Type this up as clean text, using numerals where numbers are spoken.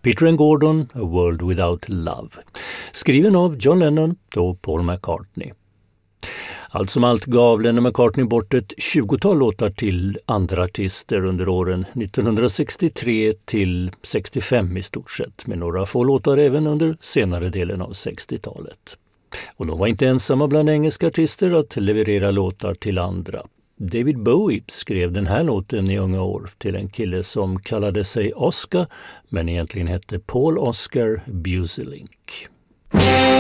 Peter and Gordon, A World Without Love. Skriven av John Lennon och Paul McCartney. Allt som allt gav Lennon McCartney bort ett 20-tal låtar till andra artister under åren 1963 till 65 i stort sett, med några få låtar även under senare delen av 60-talet. Och de var inte ensamma bland engelska artister att leverera låtar till andra. David Bowie skrev den här låten i unga år till en kille som kallade sig Oscar men egentligen hette Paul Oscar Buselink.